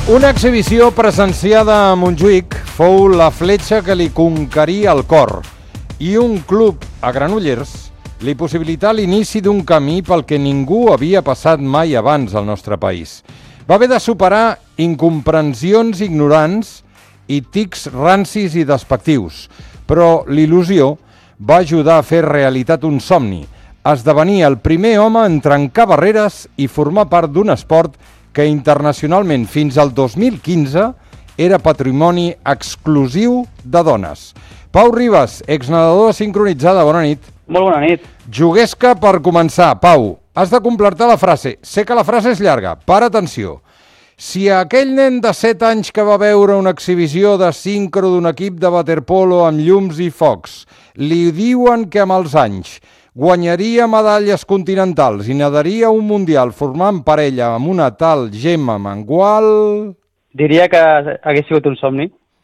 Una exhibició presenciada a Montjuïc fou la fletxa que li conqueria el cor i un club a Granollers li possibilità l'inici d'un camí pel que ningú havia passat mai abans al nostre país. Va haver de superar incomprensions ignorants i tics rancis i despectius, però l'il·lusió va ajudar a fer realitat un somni, esdevenir el primer home en trencar barreres i formar part d'un esport que internacionalment fins al 2015 era patrimoni exclusiu de dones. Pau Ribas, exnedadora sincronitzada, bona nit. Molt bona nit. Juguesca per començar. Pau, has de completar la frase. Sé que la frase és llarga, para atenció. Si aquell nen de 7 anys que va veure una exhibició de sincro d'un equip de waterpolo amb llums i focs, li diuen que amb els anys guanyaria medalles continentals i nadaria un mundial formant parella amb una tal Gemma Mengual... Diria que hagués sigut un somni.